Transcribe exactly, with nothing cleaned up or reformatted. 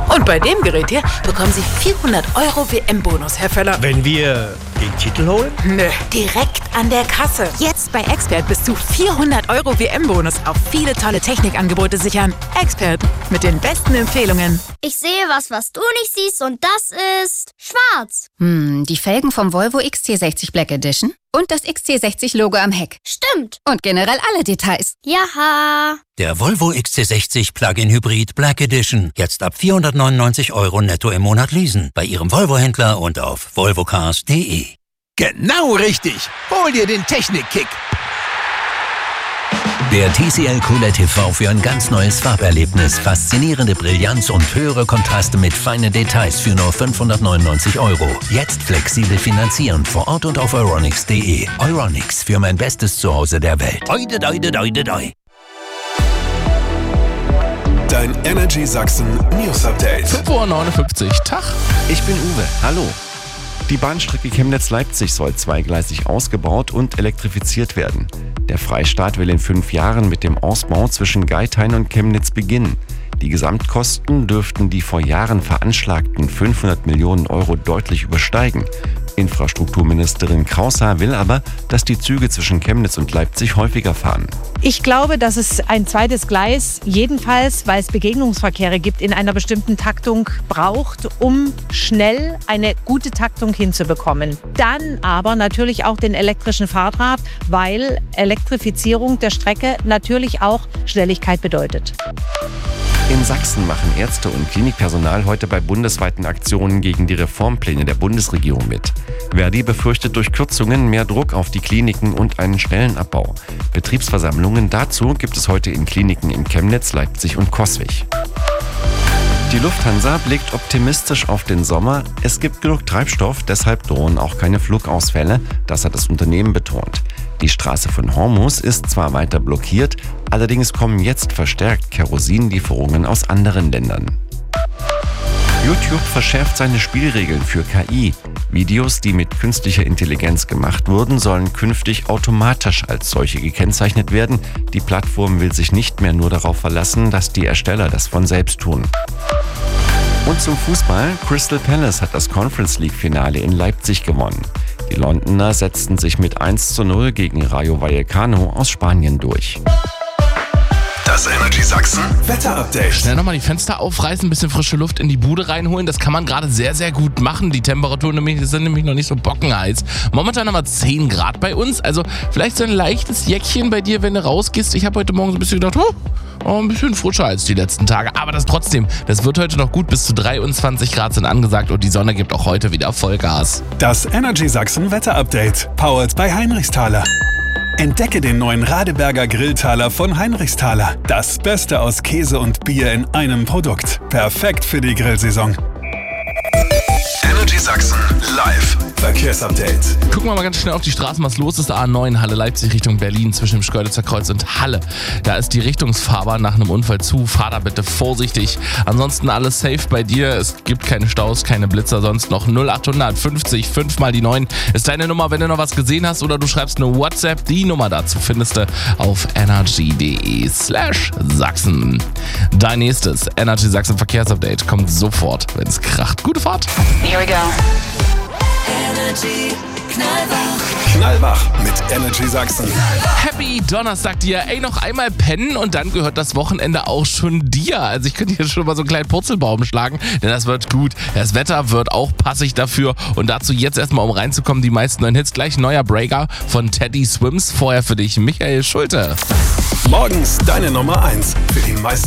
Und bei dem Gerät hier bekommen Sie vierhundert Euro W M-Bonus, Herr Völler. Wenn wir den Titel holen? Nö, direkt an der Kasse. Jetzt bei Expert bis zu vierhundert Euro W M-Bonus auf viele tolle Technikangebote sichern. Expert mit den besten Empfehlungen. Ich sehe was, was du nicht siehst, und das ist schwarz. Hm, die Felgen vom Volvo X C sechzig Black Edition und das X C sechzig Logo am Heck. Stimmt. Und generell alle Details. Jaha. Der Volvo X C sechzig Plug-in Hybrid Black Edition. Jetzt ab vierhundertneunundneunzig Euro netto im Monat leasen. Bei Ihrem Volvo-Händler und auf volvocars punkt de. Genau richtig. Hol dir den Technik-Kick. Der T C L Q L E D T V für ein ganz neues Farberlebnis. Faszinierende Brillanz und höhere Kontraste mit feinen Details für nur fünfhundertneunundneunzig Euro. Jetzt flexibel finanzieren vor Ort und auf euronics punkt de. Euronics, für mein bestes Zuhause der Welt. Oide, oide, oide, oide. Dein Energy Sachsen News Update. fünf Uhr neunundfünfzig. Tag. Ich bin Uwe. Hallo. Die Bahnstrecke Chemnitz-Leipzig soll zweigleisig ausgebaut und elektrifiziert werden. Der Freistaat will in fünf Jahren mit dem Ausbau zwischen Geithain und Chemnitz beginnen. Die Gesamtkosten dürften die vor Jahren veranschlagten fünfhundert Millionen Euro deutlich übersteigen. Infrastrukturministerin Kraushaar will aber, dass die Züge zwischen Chemnitz und Leipzig häufiger fahren. Ich glaube, dass es ein zweites Gleis jedenfalls, weil es Begegnungsverkehre gibt, in einer bestimmten Taktung braucht, um schnell eine gute Taktung hinzubekommen. Dann aber natürlich auch den elektrischen Fahrrad, weil Elektrifizierung der Strecke natürlich auch Schnelligkeit bedeutet. In Sachsen machen Ärzte und Klinikpersonal heute bei bundesweiten Aktionen gegen die Reformpläne der Bundesregierung mit. Verdi befürchtet durch Kürzungen mehr Druck auf die Kliniken und einen Stellenabbau. Betriebsversammlungen dazu gibt es heute in Kliniken in Chemnitz, Leipzig und Coswig. Die Lufthansa blickt optimistisch auf den Sommer. Es gibt genug Treibstoff, deshalb drohen auch keine Flugausfälle. Das hat das Unternehmen betont. Die Straße von Hormuz ist zwar weiter blockiert, allerdings kommen jetzt verstärkt Kerosinlieferungen aus anderen Ländern. YouTube verschärft seine Spielregeln für K I. Videos, die mit künstlicher Intelligenz gemacht wurden, sollen künftig automatisch als solche gekennzeichnet werden. Die Plattform will sich nicht mehr nur darauf verlassen, dass die Ersteller das von selbst tun. Und zum Fußball. Crystal Palace hat das Conference League-Finale in Leipzig gewonnen. Die Londoner setzten sich mit eins zu null gegen Rayo Vallecano aus Spanien durch. Das Energy Sachsen Wetter-Update. Schnell nochmal die Fenster aufreißen, ein bisschen frische Luft in die Bude reinholen. Das kann man gerade sehr, sehr gut machen. Die Temperaturen nämlich, sind nämlich noch nicht so bockenheiß. Momentan haben wir zehn Grad bei uns. Also vielleicht so ein leichtes Jäckchen bei dir, wenn du rausgehst. Ich habe heute Morgen so ein bisschen gedacht, oh, oh, ein bisschen frischer als die letzten Tage. Aber das trotzdem, das wird heute noch gut. Bis zu dreiundzwanzig Grad sind angesagt und die Sonne gibt auch heute wieder Vollgas. Das Energy Sachsen Wetter-Update. Powered by Heinrichsthaler. Entdecke den neuen Radeberger Grilltaler von Heinrichsthaler. Das Beste aus Käse und Bier in einem Produkt. Perfekt für die Grillsaison. Energy Sachsen live Verkehrsupdate. Gucken wir mal ganz schnell auf die Straßen, was los ist. A neun Halle Leipzig Richtung Berlin zwischen dem Schkeuditzer Kreuz und Halle. Da ist die Richtungsfahrbahn nach einem Unfall zu. Fahr da bitte vorsichtig. Ansonsten alles safe bei dir. Es gibt keine Staus, keine Blitzer. Sonst noch null acht fünfzig fünf mal die neun ist deine Nummer, wenn du noch was gesehen hast oder du schreibst eine WhatsApp. Die Nummer dazu findest du auf energy.de slash Sachsen. Dein nächstes Energy Sachsen Verkehrsupdate kommt sofort, wenn es kracht. Gute Fahrt. Here we go. Energy Knallwach. Knallwach mit Energy Sachsen. Happy Donnerstag dir. Ey, noch einmal pennen und dann gehört das Wochenende auch schon dir. Also ich könnte hier schon mal so einen kleinen Purzelbaum schlagen, denn das wird gut. Das Wetter wird auch passig dafür. Und dazu jetzt erstmal, um reinzukommen, die meisten neuen Hits. Gleich ein neuer Breaker von Teddy Swims. Vorher für dich Michael Schulte. Morgens deine Nummer eins für die meisten